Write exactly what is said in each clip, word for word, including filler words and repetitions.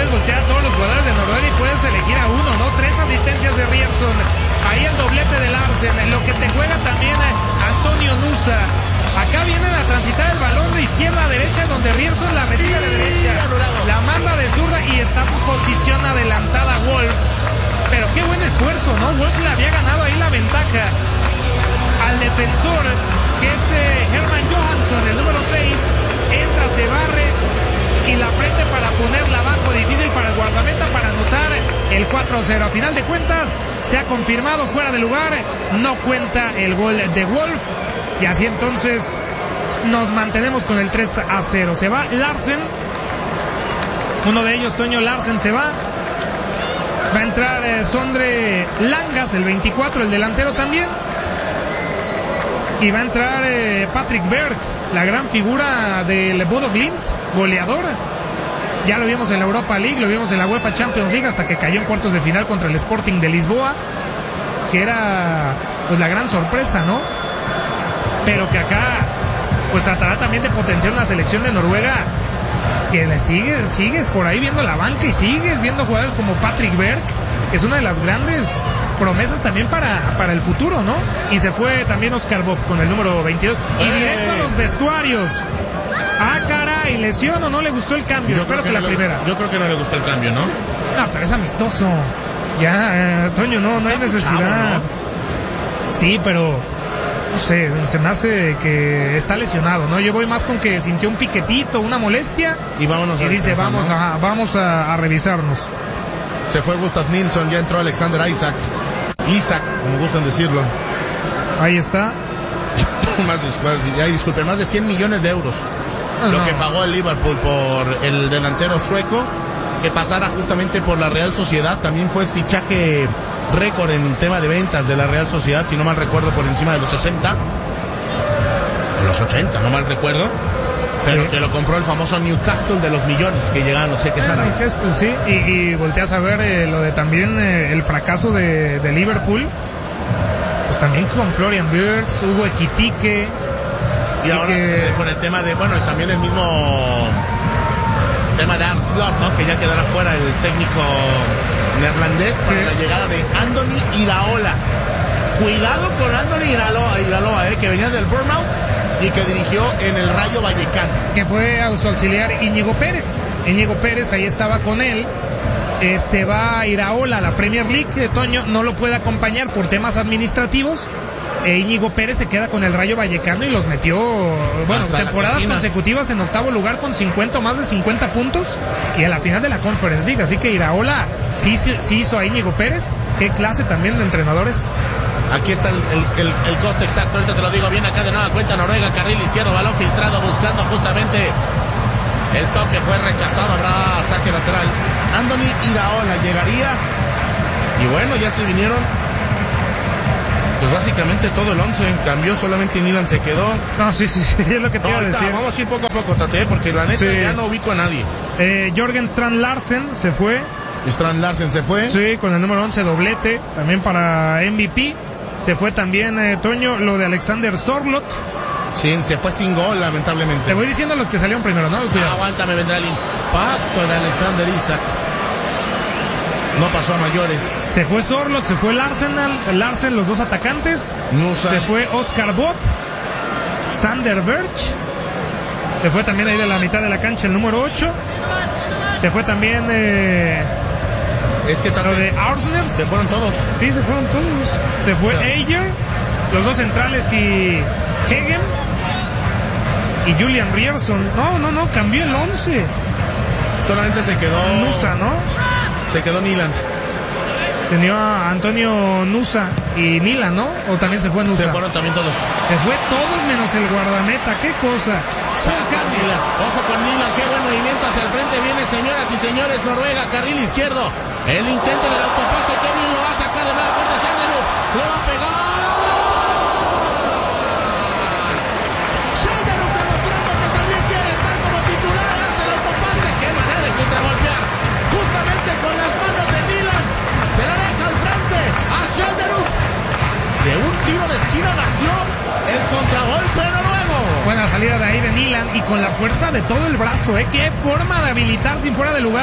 puedes voltear a todos los jugadores de Noruega y puedes elegir a uno, ¿no? Tres asistencias de Riersson, ahí el doblete de Larsen, lo que te juega también Antonio Nusa. Acá viene a transitar el balón de izquierda a derecha, donde Riersson la recibe de derecha, la manda de zurda y está en posición adelantada Wolf. Pero qué buen esfuerzo, ¿no? Wolf le había ganado ahí la ventaja al defensor, que es eh, Herman Johansson, el número seis. Entra, se barre y la prende para ponerla abajo. Difícil para el guardameta para anotar el cuatro a cero. A final de cuentas, se ha confirmado fuera de lugar. No cuenta el gol de Wolf. Y así entonces nos mantenemos con el tres a cero. Se va Larsen. Uno de ellos, Toño Larsen, se va. Va a entrar eh, Sondre Langas, el veinticuatro, el delantero también. Y va a entrar eh, Patrick Berg, la gran figura del Bodo Glimt, goleador. Ya lo vimos en la Europa League, lo vimos en la UEFA Champions League, hasta que cayó en cuartos de final contra el Sporting de Lisboa, que era pues la gran sorpresa, ¿no? Pero que acá pues tratará también de potenciar una selección de Noruega, que le sigues, sigues por ahí viendo la banca y sigues viendo jugadores como Patrick Berg, que es una de las grandes promesas también para, para el futuro, ¿no? Y se fue también Oscar Bob con el número veintidós. Y directo a los vestuarios. Ah, caray, lesión o no le gustó el cambio. Yo Espero que, que no la le, primera. Yo creo que no le gustó el cambio, ¿no? No, pero es amistoso. Ya, eh, Toño, no, no hay necesidad. Chavo, ¿no? Sí, pero no sé, se me hace que está lesionado, ¿no? Yo voy más con que sintió un piquetito, una molestia. Y vámonos y a dice, vamos, ¿no? a, vamos a, a revisarnos. Se fue Gustav Nilsson, ya entró Alexander Isaac. Isaac, como gustan decirlo. Ahí está. más, más, ya, disculpen, más de cien millones de euros. No, lo no. que pagó el Liverpool por el delantero sueco, que pasara justamente por la Real Sociedad. También fue fichaje récord en tema de ventas de la Real Sociedad, si no mal recuerdo, por encima de los sesenta o los ochenta, no mal recuerdo. Pero sí, que lo compró el famoso Newcastle de los millones que llegaban los jeques árabes. Newcastle, sí, y, y volteas a ver eh, lo de también eh, el fracaso de, de Liverpool, pues también con Florian Wirtz, Hugo Ekitike. Y ahora que... con el tema de, bueno, también el mismo tema de Arne Slot, ¿no? Que ya quedará fuera el técnico neerlandés para sí, la llegada de Andoni Iraola. Cuidado con Andoni Iraola, Iraola eh, que venía del Bournemouth y que dirigió en el Rayo Vallecano. Que fue a su auxiliar Íñigo Pérez. Íñigo Pérez ahí estaba con él. Eh, se va a Iraola a la Premier League. Eh, Toño no lo puede acompañar por temas administrativos. Eh, Íñigo Pérez se queda con el Rayo Vallecano y los metió, bueno, hasta temporadas consecutivas en octavo lugar con cincuenta o más de cincuenta puntos y a la final de la Conference League. Así que Iraola sí, sí, sí hizo a Íñigo Pérez. Qué clase también de entrenadores. Aquí está el, el, el, el coste exacto, ahorita te lo digo bien, acá de nueva cuenta Noruega, carril izquierdo, balón filtrado, buscando justamente el toque, fue rechazado, habrá saque lateral. Andoni Iraola llegaría y bueno, ya se vinieron pues básicamente todo el once, cambió, solamente Nilan se quedó. No, sí, sí, sí, es lo que te no, iba a decir. Vamos a ir poco a poco, Tate, porque la neta sí, ya no ubico a nadie. Eh, Jorgen Strand Larsen se fue. Strand Larsen se fue. Sí, con el número once, doblete, también para M V P. Se fue también, eh, Toño, lo de Alexander Sorloth. Sí, se fue sin gol, lamentablemente. Te voy diciendo los que salieron primero, ¿no? Cuidado. Ah, aguántame, vendrá el impacto de Alexander Isak. No pasó a mayores. Se fue Sorloth, se fue Larsen, Larsen, los dos atacantes. Nusa. Se fue Oscar Bob. Sander Birch. Se fue también ahí de la mitad de la cancha el número ocho. Se fue también... Eh, Es que lo de Arsners. Se fueron todos. Sí, se fueron todos. Se fue Ayer, los dos centrales y Hegen y Julian Riersson. No, no, no, cambió el once. Solamente se quedó Nusa, ¿no? Se quedó Nilan. Tenía a Antonio Nusa y Nilan, ¿no? O también se fue Nusa. Se fueron también todos. Se fue todos menos el guardameta. ¿Qué cosa? Saca Nilan. Ojo con Nilan. Qué buen movimiento hacia el frente. Viene, señoras y señores, Noruega, carril izquierdo. El intento del autopase. Qué bien lo va a sacar de nueva cuenta Schelderup. Le va a pegar. Schelderup demostrando que también quiere estar como titular. Hace el autopase. Qué manera de contragolpear. Justamente con las manos de Nilan. Se la deja al frente a Schelderup. De un tiro de esquina nació el contragolpe noruego. Buena salida de ahí de Nilan y con la fuerza de todo el brazo, ¿eh? Qué forma de habilitar sin fuera de lugar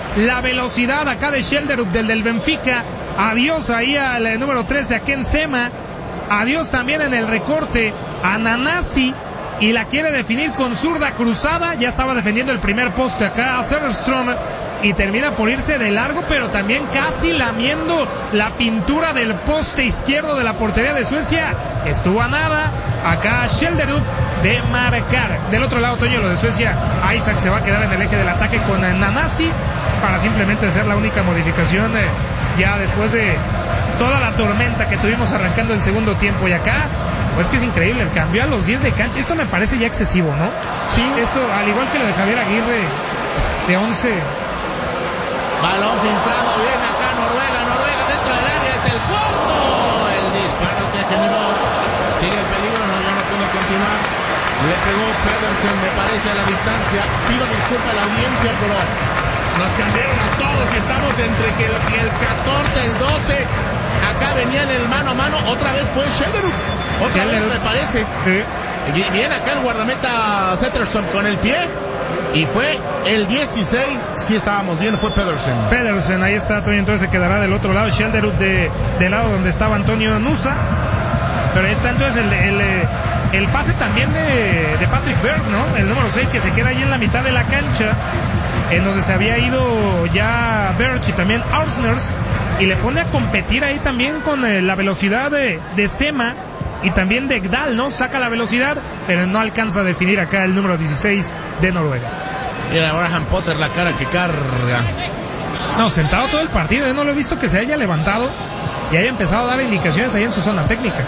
la velocidad acá de Schelderup del del Benfica. Adiós ahí al eh, número trece a Ken Sema. Adiós también en el recorte a Nanasi. Y la quiere definir con zurda cruzada. Ya estaba defendiendo el primer poste acá a Söderström. Y termina por irse de largo, pero también casi lamiendo la pintura del poste izquierdo de la portería de Suecia. Estuvo a nada. Acá Schelderup de marcar. Del otro lado, Toño, lo de Suecia, Isaac se va a quedar en el eje del ataque con Nanasi para simplemente hacer la única modificación eh, ya después de toda la tormenta que tuvimos arrancando el segundo tiempo. Y acá, pues que es increíble, el cambio a los diez de cancha. Esto me parece ya excesivo, ¿no? Sí. Esto, al igual que lo de Javier Aguirre, de once. Balón filtrado, viene acá Noruega, Noruega dentro del área, es el cuarto. El disparo que generó. Sigue el peligro, no, ya no pudo continuar. Le pegó Pedersen, me parece, a la distancia. Pido disculpas a la audiencia, pero nos cambiaron a todos y estamos entre que el, el catorce, el doce. Acá venía en el mano a mano, otra vez fue Schelderup. Otra Schelderup. vez me parece. Sí. Viene acá el guardameta Zetterstrom con el pie. Y fue el dieciséis, sí estábamos bien, fue Pedersen. Pedersen, ahí está, Antonio, entonces se quedará del otro lado, Schelderup de, del lado donde estaba Antonio Nusa. Pero ahí está entonces el, el, el pase también de, de Patrick Berg, ¿no? El número seis que se queda ahí en la mitad de la cancha, en donde se había ido ya Berg y también Arsners, y le pone a competir ahí también con eh, la velocidad de, de Sema y también de Gdal, ¿no? Saca la velocidad, pero no alcanza a definir acá el número dieciséis de Noruega. Mira, Graham Potter la cara que carga. No, sentado todo el partido, yo no lo he visto que se haya levantado y haya empezado a dar indicaciones ahí en su zona técnica.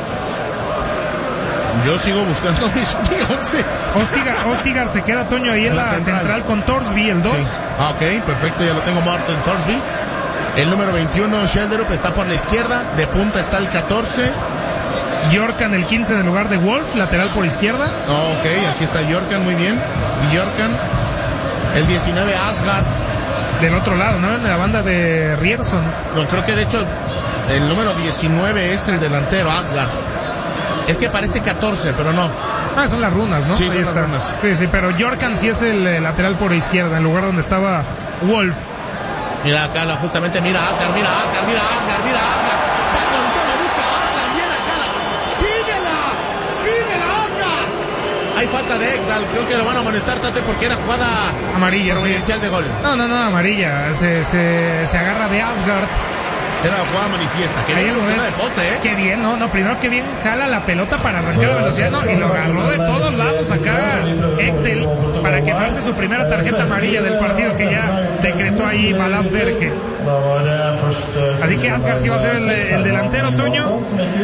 Yo sigo buscando mis once. Ostigar, Ostigar se queda, Toño, ahí en la, la central. central con Thorsby, el dos. Sí. Ah, ok, perfecto, ya lo tengo, Martin Thorsby. El número veintiuno, Schelderup, está por la izquierda. De punta está el catorce. Jorkan, el quince, en el lugar de Wolf, lateral por izquierda. Oh, ok, aquí está Jorkan, muy bien. Jorkan. El diecinueve, Asgard. Del otro lado, ¿no? En la banda de Rierson. No, creo que de hecho el número diecinueve es el delantero, Asgard. Es que parece catorce, pero no. Ah, son las runas, ¿no? Sí, Ahí son está. las runas. Sí, sí, pero Jorkan sí es el eh, lateral por izquierda, en el lugar donde estaba Wolf. Mira acá, justamente, mira Asgard, mira Asgard, mira Asgard, mira Asgard. Va con todo, busca a Asgard, viene acá. La... ¡Síguela! ¡Síguela, Asgard! Hay falta de Ekdal, creo que lo van a amonestar, Tate, porque era jugada amarilla, providencial sí. de gol. No, no, no, amarilla. Se, se, se agarra de Asgard. Era la jugada manifiesta. Qué bien funciona de poste, ¿eh? Qué bien, no, no, primero que bien jala la pelota para arrancar la velocidad, ¿no? Y lo agarró de todos lados acá Ekdal para quedarse su primera tarjeta amarilla del partido que ya decretó ahí Balázs Berke. Así que Asgard sí va a ser el, el delantero, Toño.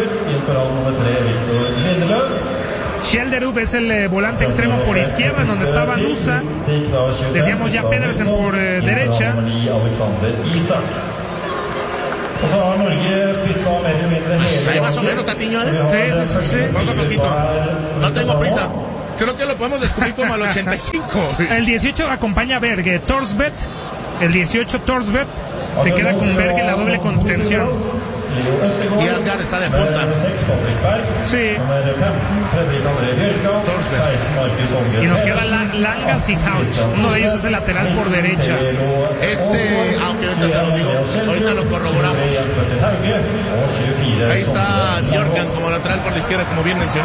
Schelderup es el eh, volante extremo por izquierda, en donde estaba Nusa. Decíamos ya Pedersen por eh, derecha. Pues ahí más o menos, Tatiño, ¿eh? Sí, sí, sí, sí. Poco a poquito. No tengo prisa. Creo que lo podemos descubrir como al ochenta y cinco. El dieciocho acompaña a Berge. Thorsbeth, el dieciocho Thorsbeth, se queda con Berge en la doble contención. Y Asgard está de punta. Sí. Y nos queda Langas y Hauch. Uno de ellos es el lateral por derecha. Ese, aunque ahorita te lo digo, ahorita lo corroboramos. Ahí está Bjorkan como lateral por la izquierda, como bien mencionado.